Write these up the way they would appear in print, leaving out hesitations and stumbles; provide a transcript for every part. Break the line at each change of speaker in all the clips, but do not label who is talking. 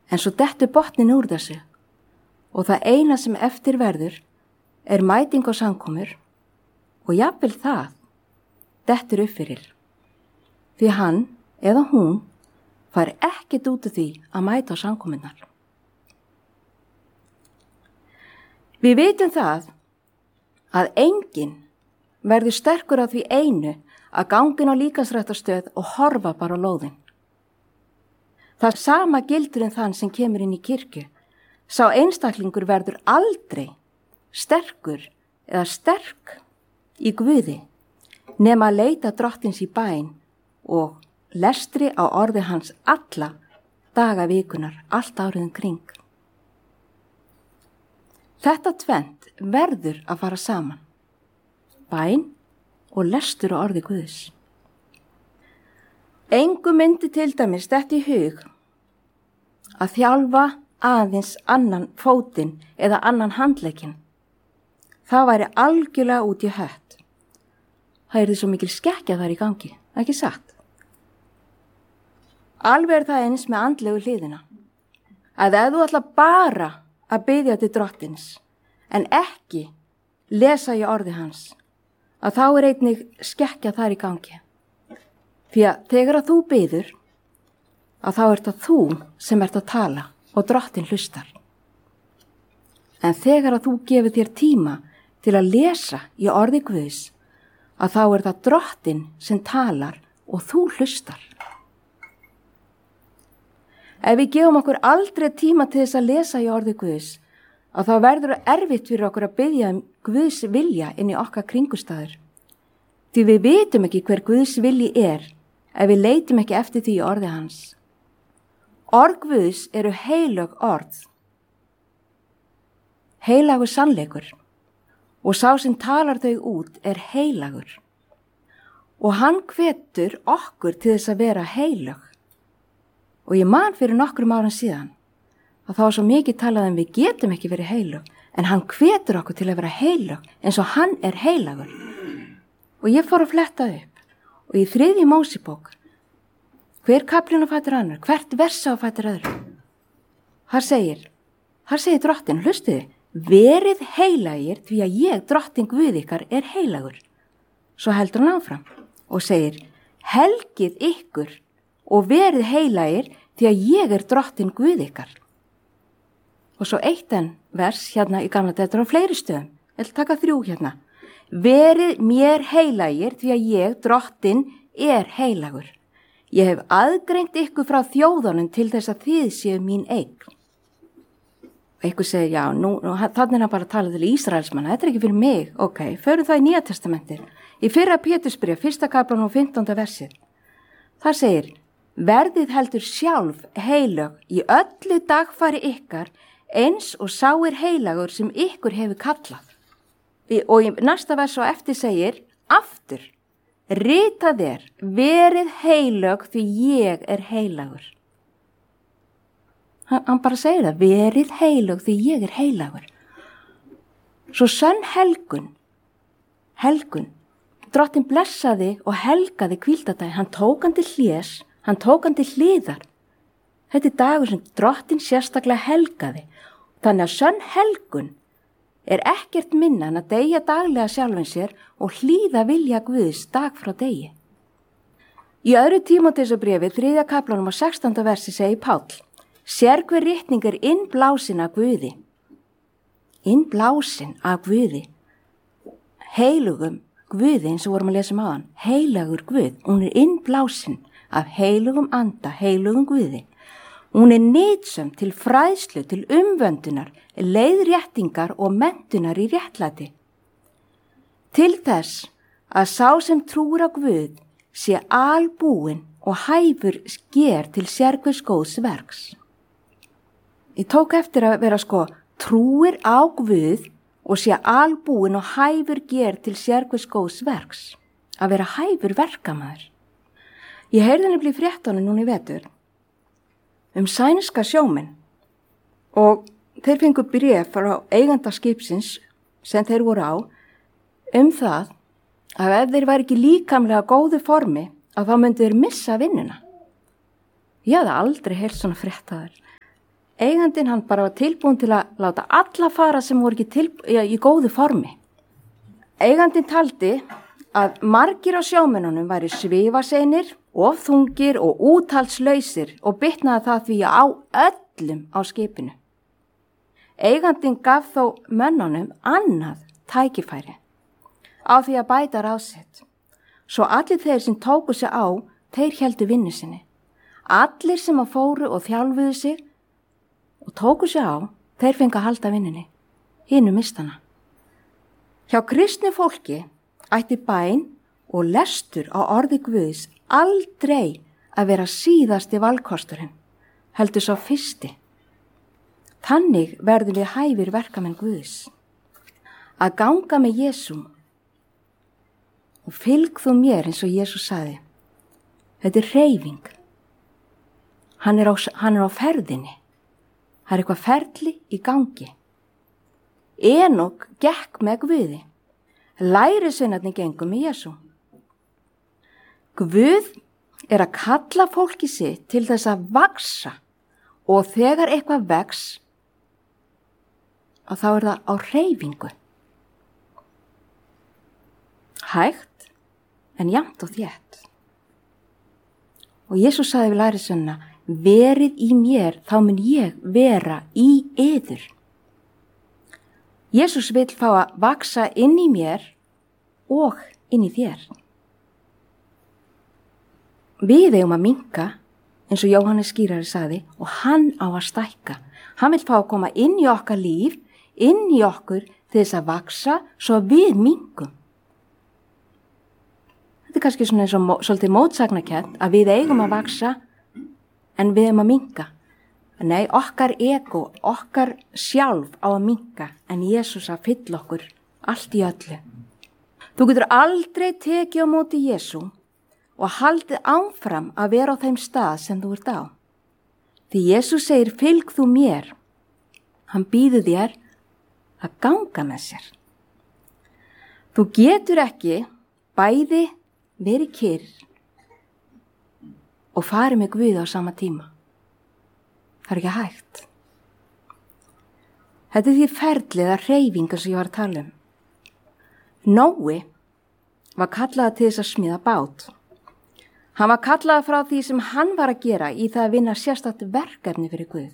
En svo dettur botnin úr þessu og það eina sem eftir verður mæting á samkomur og jafnvel það dettur upp fyrir. Því hann eða hún fær ekkert út af því að mæta á samkomunnar. Við vitum það að enginn verður sterkur á því einu að gangin á líkamsræktarstöð og horfa bara á lóðin. Það sama gildur þann sem kemur inn í kirkju. Sá einstaklingur verður aldrei sterkur eða sterk í Guði nema að leita drottins í bæn og lestri á orði hans alla daga vikunar, allt árið kring. Þetta tvennt verður að fara saman. Bæn og lestur á orði Guðs. Engu myndi til dæmis þetta í hug að þjálfa aðeins annan fótinn eða annan handlegginn. Það væri algjörlega út í hött. Það yrði svo mikil skekkja þar í gangi, ekki satt? Alveg það eins með andlegu hliðina. Að ef þú ætla bara að biðja til drottins en ekki lesa í orði hans, að þá einnig skekkja þar í gangi. Því að þegar að þú biður, að þá það þú sem að tala og drottin hlustar. En þegar að þú gefur þér tíma til að lesa í orði Guðs, að þá það drottin sem talar og þú hlustar. Ef við gefum okkur aldrei tíma til þess að lesa í orði Guðs, að þá verður erfitt fyrir okkur að biðja Guðs vilja inn í okkar kringustæður. Því við vitum ekki hver Guðs vilji ef við leitum ekki eftir því í orði hans. Orð Guðs eru heilög orð. Heilagur sannleikur. Og sá sem talar þau út heilagur. Og hann hvetur okkur til þess að vera heilög. Og ég man fyrir nokkrum árum síðan að þá svo mikið talað við getum ekki verið heilög, en hann hvetur okkur til að vera heilög eins og hann heilagur. Og ég fór að fletta upp og í 3. Mósebók, hver kaflinn á fætur annar, hvert versa á fætur öðru. Þar segir drottin, hlustiði, verið heilagir því að ég, drottin Guð ykkar, heilagur. Svo heldur hann áfram og segir, helgið ykkur og verið heilagir því að ég drottin Guð ykkar. Og svo eitt vers hérna í gamla þetta á fleiri stöðum, ég vil taka 3 hérna. Verið mér heilagir því að ég, drottin, heilagur. Ég hef aðgreint ykkur frá þjóðunum til þess að þið séu mín eign. Og ykkur segir, já, þannig hann bara að tala til Ísraelsmanna, þetta ekki fyrir mig. Ok, förum það í Nýja testamentið. Í 1. Pétursbréf, 1. kaplan og 15. versið. Það segir, verðið heldur sjálf heilög í öllu dagfari ykkar eins og sá heilagur sem ykkur hefur kallað. Og í næsta vers og eftir segir, aftur, ritað verið heilög því ég heilagur. Hann bara segir það, verið heilög því ég heilagur. Svo sönn helgun, drottin blessaði og helgaði hvíldardaginn, hann tók hann til hlés, hann tók hann til hliðar. Þetta dagur sem drottin sérstaklega helgaði, þannig að sönn helgun ekkert minna en að deyja daglega sjálfan sér og hlýða vilja Guðs dag frá degi. Í 2. Tímóteusarbréfi 3. kaplanum og 16. versi segir Páll, sér hver ritning innblásin af Guði. Innblásin af Guði. Heilugum Guði, eins og vorum að lesa áðan, heilagur Guð, hún innblásin af heilugum anda, heilugum Guði. Hún nytsöm til fræðslu, til umvöndunar, leiðréttingar og menntunar í réttlæti. Til þess að sá sem trúir á Guð sé albúinn og hæfur sker til sérhvers góðs verks. Ég tók eftir að vera trúir á Guð og sé albúinn og hæfur sker til sérhvers góðs verks. Að vera hæfur verkamaður. Ég heyrði nefnilega í fréttunum núna í vetur sænska sjómenn og þeir fengu bréf frá eiganda skipsins sem þeir voru á það að ef þeir væri ekki líkamlega góðu formi að þá myndu þeir missa vinnuna. Ég hafði aldrei heyrt svona fréttaður. Eigandinn hann bara var tilbúin til að láta alla fara sem voru ekki í góðu formi. Eigandinn taldi að margir á sjómennunum væri svifaseinir, ofþungir og úthalslausir og bitnaði það því á öllum á skipinu. Eigandinn gaf þó mönnunum annað tækifæri á því að bæta ráð sitt. Svo allir þeir sem tóku sig á, þeir héldu vinnu sinni. Allir sem að fóru og þjálfuðu sig og tóku sig á, þeir fengu að halda vinnunni. Hinu mistana. Hjá kristnu fólki ætti bæn og lestur á orði Guðs aldrei að vera síðasti valkosturinn, heldur svo fyrsti. Þannig verðum við hæfir verkamenn Guðs. Að ganga með Jesú og fylg þú mér eins og Jesús sagði. Þetta hreyfing. Hann er á ferðinni. Það er eitthvað ferli í gangi. Enok gekk með Guði. Lærisveinarnir gengu með Jesú. Guð er að kalla fólki sitt til þess að vaxa og þegar eitthvað vex, og þá er það á hreyfingu. Hægt en jafnt og þétt. Og Jesús sagði við lærisveinana, verið í mér, þá mun ég vera í yður. Jesús vill fá að vaksa inn í mér og inn í þér. Við eigum að minnka, eins og Jóhannes skýrari sagði, og hann á að stækka. Hann vill fá að koma inn í okkar líf, inn í okkur til þess að vaksa svo við minkum. Þetta er kannski svona eins og svolítið mótsagnakennt að við eigum að vaksa en við eigum að minka. Nei, okkar ego, okkar sjálf á að minka en Jesús að fylla okkur allt í öllu. Þú getur aldrei tekið á móti Jesú og haldið áfram að vera á þeim stað sem þú ert á. Því Jesús segir, fylg þú mér. Hann býður þér að ganga með sér. Þú getur ekki bæði verið kyrr og farið með Guði á sama tíma. Það er ekki hægt. Þetta er því ferlið að hreyfinga sem ég var að tala um. Nói var kallaður til þess að smíða bát. Hann var kallaður frá því sem hann var að gera í það að vinna sérstakt verkefni fyrir Guð.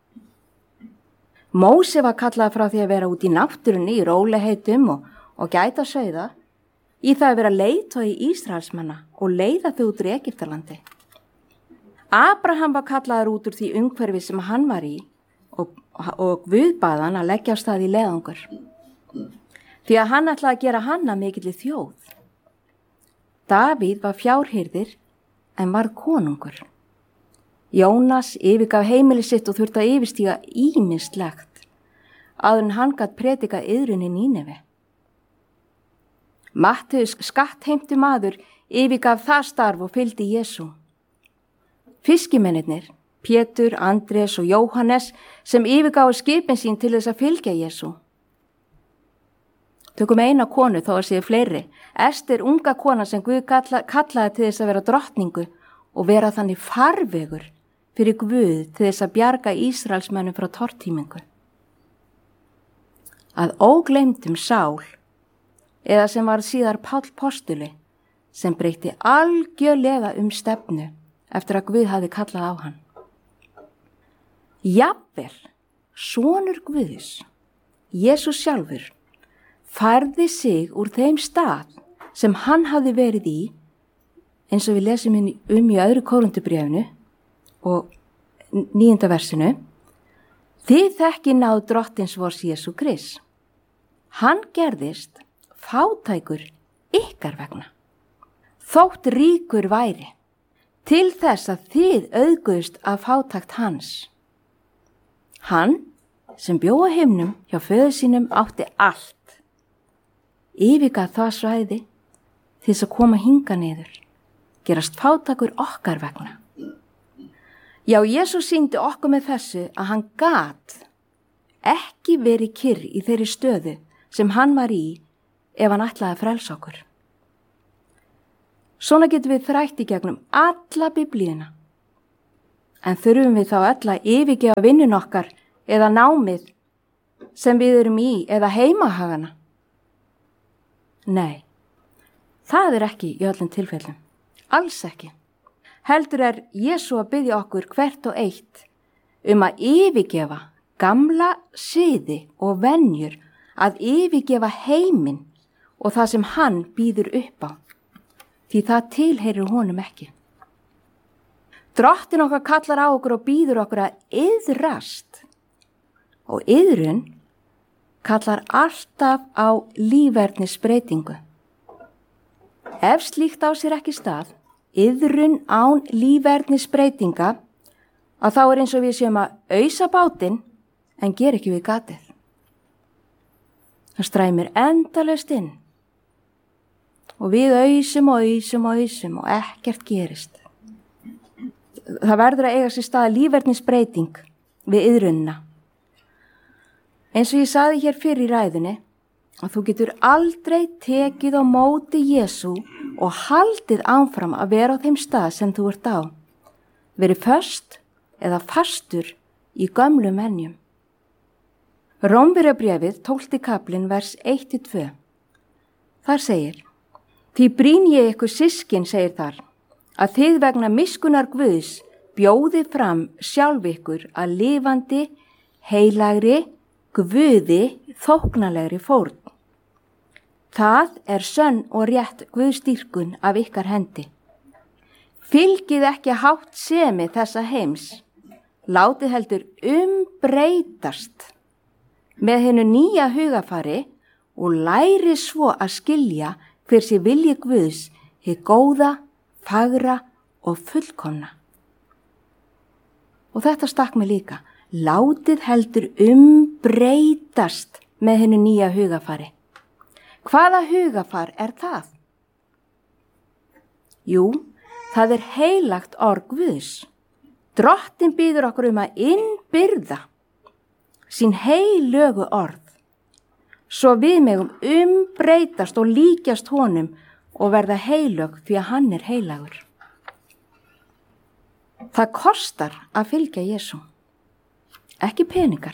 Móse var kallaður frá því að vera út í náttúrunni í róliheitum og gæta sauða, í það að vera leiðtogi Ísraelsmanna og leiða þau út úr Egyptalandi. Abraham var kallaður út úr því umhverfi sem hann var í og Guð bað hann að leggja á stað í leiðangur. Því að hann ætlaði að gera hann að mikilli þjóð. Davíð var fjárhirðir en var konungur. Jónas yfirgaf heimili sitt og þurfti að yfirstíga ýmislegt áður en hann gat predikað iðrun í Nínevi. Mattheus skattheimtu maður yfirgaf það starf og fylgdi Jesú. Fiskimennirnir, Pétur, Andrés og Jóhannes sem yfirgáfu skipin sín til þess að fylgja Jesú. Tökum eina konu þó að séu fleiri. Ester, unga kona sem Guð kallaði til þess að vera drottningu og vera þannig farvegur fyrir Guð til þess að bjarga Ísraelsmönnum frá tortímingu. Að ógleymdum Sál, eða sem var síðar Páll postuli, sem breytti algjörlega stefnu eftir að Guð hafði kallað á hann. Jafnvel, sonur Guðs, Jesús sjálfur, færði sig úr þeim stað sem hann hafði verið í, eins og við lesum í öðru Kórinthubréfinu og 9. versinu, þið þekkið náð drottins vors Jesú Krist. Hann gerðist fátækur ykkar vegna, þótt ríkur væri, til þess að þið auðguðust af fátækt hans. Hann, sem bjó á himnum hjá föður sínum, átti allt. Yfirgaf það svæði til þess að koma hingað niður, gerast fátækur okkar vegna. Já, Jesús sýndi okkur með þessu að hann gat ekki verið kyrr í þeirri stöðu sem hann var í ef hann ætlaði að frelsa okkur. Svona getum við þrætt í gegnum alla Biblíuna En þurfum við þá öll að yfirgefa vinnun okkar eða námið sem við erum í eða heimahagana? Nei, það ekki í öllum tilfellum. Alls ekki. Heldur Jesú að biðja okkur hvert og eitt að yfirgefa gamla siði og venjur, að yfirgefa heiminn og það sem hann býður upp á, því það tilheyrir honum ekki. Drottinn okkar kallar á okkur og býður okkur að iðrast, og iðrun kallar alltaf á lífverðnisbreytingu. Ef slíkt á sér ekki stað, iðrun án lífverðnisbreytinga, að þá eins og við séum að ausa bátinn en ger ekki við gatið. Það stræmir endalaust inn og við ausum og ekkert gerist. Það verður að eiga sér stað lífverðnisbreyting við iðrunna. Eins og ég sagði hér fyrr í ræðunni, að þú getur aldrei tekið á móti Jesú og haldið áfram að vera á þeim stað sem þú ert á. Verið föst eða fastur í gömlum venjum. Rómverjabréfið 12. kaflinn vers 1-2. Þar segir: Því brýn ég ykkur systkin, segir þar, að þið vegna miskunnar Guðs bjóðið fram sjálf ykkur að lifandi, heilagri, Guði þóknanlegri fórn. Það sönn og rétt Guðsdýrkun af ykkar hendi. Fylgið ekki háttsemi þessa heims, látið heldur breytast með hinu nýja hugafari og læri svo að skilja hver sé vilji Guðs, hið góða, fagra og fullkomna. Og þetta stakk mig líka. Látið heldur breytast með hinu nýja hugafari. Hvaða hugafar það? Jú, það heilagt orð Guðs. Drottinn býður okkur að innbyrða sín heilögu orð, svo við megum breytast og líkjast honum og verða heilög því að hann heilagur. Það kostar að fylgja Jesú. Ekki peningar,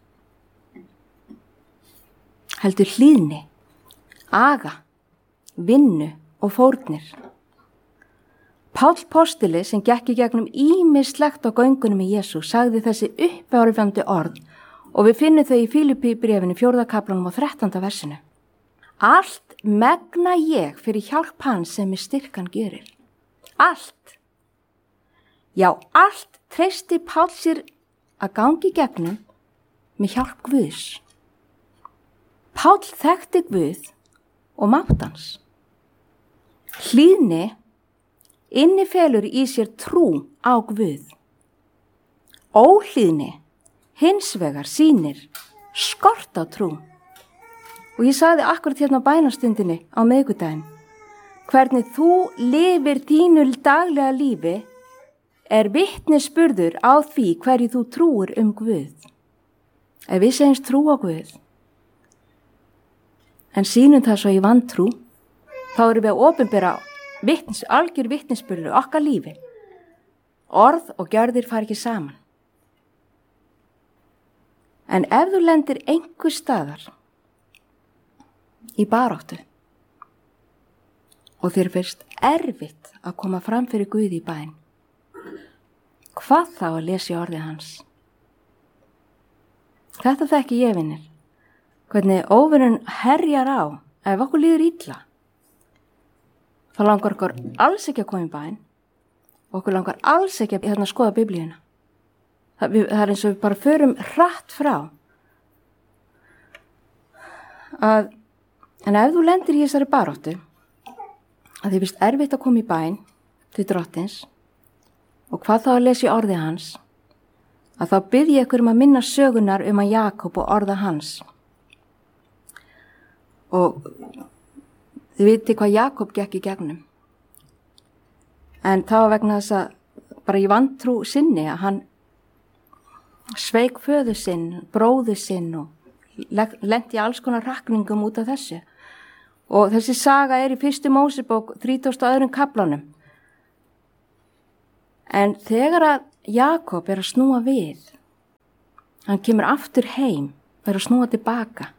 heldur hlýðni, aga, vinnu og fórnir. Páll postuli sem gekk í gegnum ýmislegt á göngunum í Jesú sagði þessi uppáhrifandi orð og við finnum þau í Filippíbréfinu 4. kaflanum og 13. versinu. Allt megna ég fyrir hjálp hans sem styrkan gerir. Allt. Já, allt treysti Páll sér að gangi gegnum með hjálp Guðs. Páll þekkti Guð og mátt hans. Hlýðni innifelur í sér trú á Guð. Óhlýðni hins vegar sýnir skort á trú. Og ég sagði akkurat hérna á bænastundinni á miðvikudaginn, hvernig þú lifir þínu daglega lífi vitnisburður á því hverju þú trúir Guð. Ef við segjumst trú á Guð, en sýnum það svo í vantrú, þá erum við að opinbera algjör vitnisburður okkar lífi. Orð og gjörðir fara ekki saman. En ef þú lendir einhvers staðar í baráttu og þér finnst erfitt að koma fram fyrir Guð í bæn, hvað þá að lesa í orði hans? Þetta þekki ég, vinir, hvernig óvinurinn herjar á ef okkur líður illa. Þá langar okkur alls ekki að koma í bæn og okkur langar alls ekki að skoða Biblíuna. Það eins og við bara förum hratt frá. En ef þú lendir í þessari baráttu, að þið finnst erfitt að koma í bæn til Drottins, og hvað þá að lesa í orði hans, að þá bið ég ykkur að minna sögunar að Jakob og orða hans. Og þið viti hvað Jakob gekk í gegnum. En það var vegna þess að bara í vantrú sinni að hann sveik föður sinn, bróður sinn og lenti alls konar hrakningum út af þessu. Og þessi saga í 1. Mósebók 32. kaflanum. En þegar að Jakob að snúa við. Hann kemur aftur heim, að snúa tilbaka.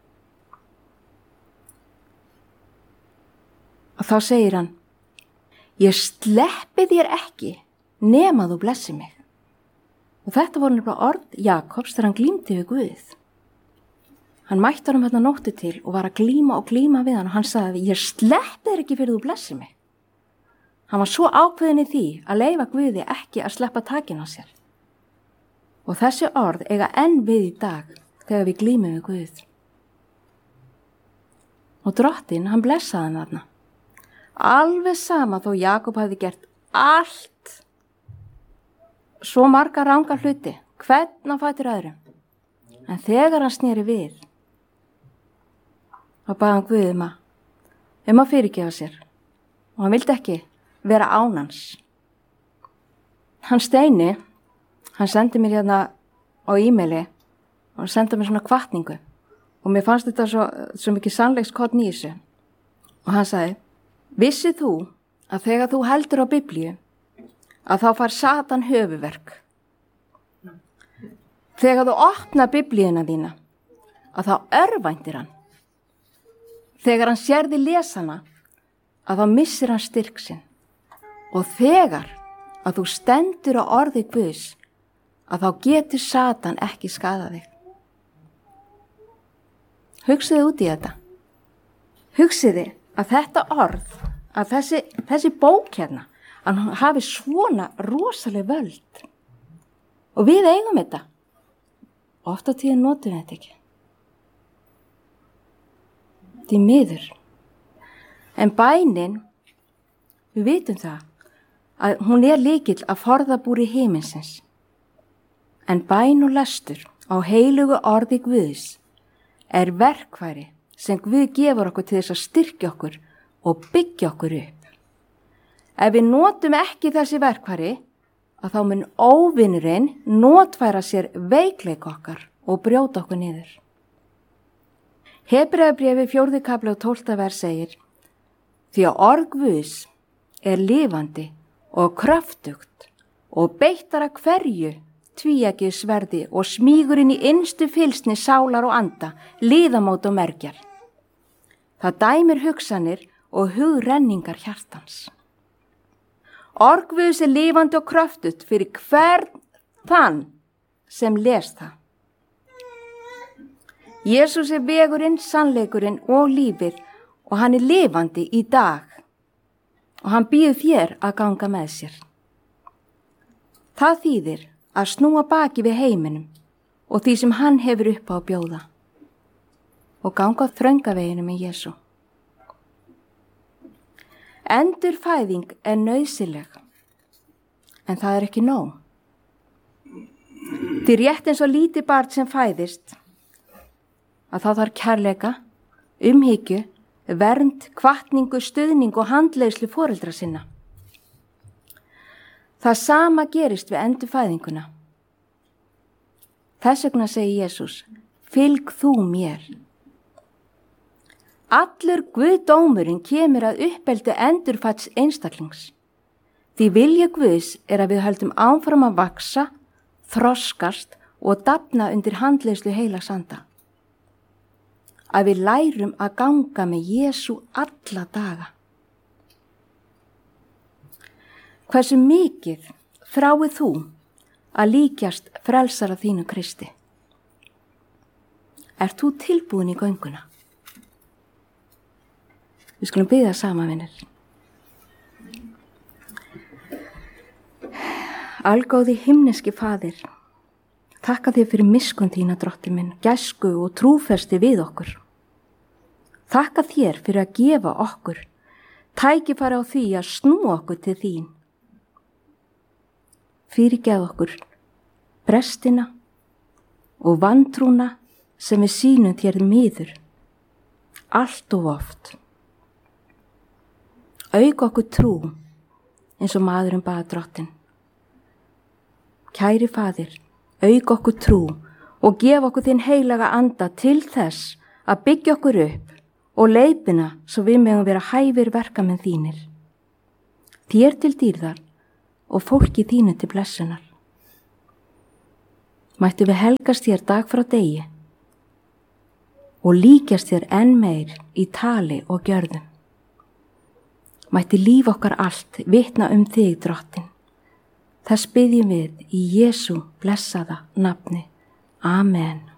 Og þá segir hann, ég sleppi þér ekki nema þú blessi mig. Og þetta voru nefnilega orð Jakobs þegar hann glímdi við Guð. Hann mætti honum hérna nóttu til og var að glíma við hann og hann sagði, ég sleppi þér ekki fyrir þú blessi mig. Hann var svo ákveðin í því að leyfa Guði ekki að sleppa takinu á sér. Og þessi orð eiga enn við í dag þegar við glímum við Guð. Og Drottinn, hann blessaði hann þarna. Alveg sama þó Jakob hafði gert allt, svo marga rangar hluti, hvern á fætur öðrum. En þegar hann sneri við, þá baði hann Guð að fyrirgefa sér. Og hann vildi ekki vera án hans. Hann Steini, hann sendi mér hérna á e-maili og hann sendi mér svona hvatningu. Og mér fannst þetta svo mikið sannleikskorn í þessu. Og hann sagði, vissið þú að þegar þú heldur á Biblíu, að þá fær Satan höfuverk. Þegar þú opnar Biblíuna þína, að þá örvæntir hann. Þegar hann sér þig lesa hana, að þá missir hann styrk sinn. Og þegar að þú stendur á orði Guðs, að þá getur Satan ekki skaðað þig. Hugsiði út í þetta. Hugsiði að þetta orð, að þessi bók hérna, að hann hafi svona rosaleg völd. Og við eigum þetta. Oft á tíðan notum við þetta ekki. Því miður. En bænin, við vitum það, að hún lykill að forðabúri himinsins. En bæn og lestur á heilugu orði Guðs verkfæri sem Guð gefur okkur til þess að styrkja okkur og byggja okkur upp. Ef við notum ekki þessi verkfæri, að þá mun óvinurinn notfæra sér veikleik okkar og brjóta okkur niður. Hebreabréfi 4. kafli og 12. vers segir, því að orð Guðs lifandi og kröftugt og beittara hverju tvíeggju sverði og smígur inn í innstu fylsni sálar og anda, liðamót og mergjar. Það dæmir hugsanir og hugrenningar hjartans. Orð Guðs lifandi og kröftugt fyrir hvern þann sem les það. Jesús vegurinn, sannleikurinn og lífið og hann lifandi í dag og hann býður þér að ganga með sér. Það þýðir að snúa baki við heiminum og því sem hann hefur upp á að bjóða og ganga þröngaveginum með Jesú. Endurfæðing nauðsynleg, en það ekki nóg. Því rétt eins og lítið barn sem fæðist, að það þarf kærleika, umhyggju, vernd, hvatningu, stuðning og handleiðslu foreldra sinna. Það sama gerist við endurfæðinguna. Þess vegna segir Jesús, fylg þú mér. Allur Guðdómurinn kemur að uppeldi endurfædds einstaklings. Því vilji Guðs að við höldum áfram að vaksa, þroskast og dafna undir handleiðslu heilags anda. Að við lærum að ganga með Jesú alla daga. Hversu mikið þráir þú að líkjast frelsara þínu Kristi? Ert þú tilbúin í gönguna? Við skulum biðja saman, vinir. Algóði himneski Faðir, þakka þér fyrir miskunn þína, Drottinn minn, gæsku og trúfesti við okkur. Þakka þér fyrir að gefa okkur tækifæri á því að snúa okkur til þín. Fyrirgefðu okkur brestina og vantrúna sem við sýnum þér miður, allt of oft. Auk okkur trú eins og maðurinn bað Drottinn. Kæri Faðir, auk okkur trú og gef okkur þinn heilaga anda til þess að byggja okkur upp og leiðbina svo við megum vera hæfir verkamenn þínir. Þér til dýrðar og fólki þínu til blessunar. Mættu við helgast þér dag frá degi og líkjast þér enn meir í tali og gjörðum. Mætti líf okkar allt vitna þig, Drottinn. Þess biðjum við í Jesú blessaða nafni. Amen.